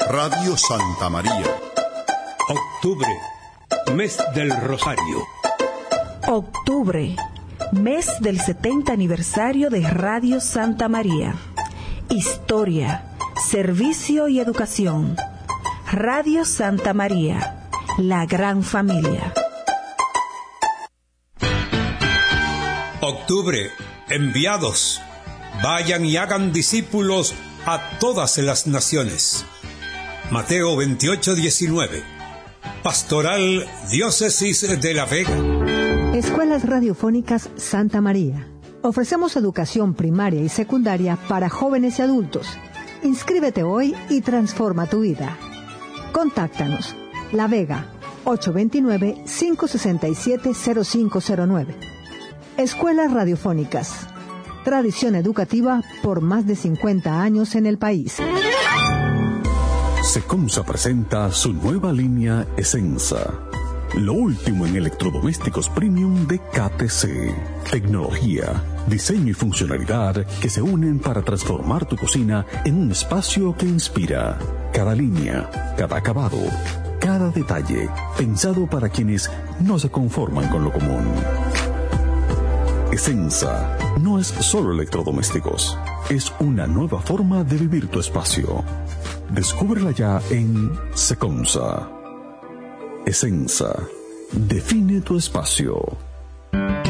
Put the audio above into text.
Radio Santa María. Octubre, mes del Rosario. Octubre, mes del 70 aniversario de Radio Santa María. Historia, servicio y educación. Radio Santa María, la gran familia. Octubre, enviados, vayan y hagan discípulos a todas las naciones. Mateo 28:19. Pastoral Diócesis de La Vega. Escuelas Radiofónicas Santa María. Ofrecemos educación primaria y secundaria para jóvenes y adultos. Inscríbete hoy y transforma tu vida. Contáctanos. La Vega, 829-567-0509. Escuelas Radiofónicas. Tradición educativa por más de 50 años en el país. Secomsa presenta su nueva línea Esensa. Lo último en electrodomésticos premium de KTC. Tecnología, diseño y funcionalidad que se unen para transformar tu cocina en un espacio que inspira. Cada línea, cada acabado, cada detalle, pensado para quienes no se conforman con lo común. Esensa no es solo electrodomésticos, es una nueva forma de vivir tu espacio. Descúbrela ya en Secomsa. Esensa. Define tu espacio.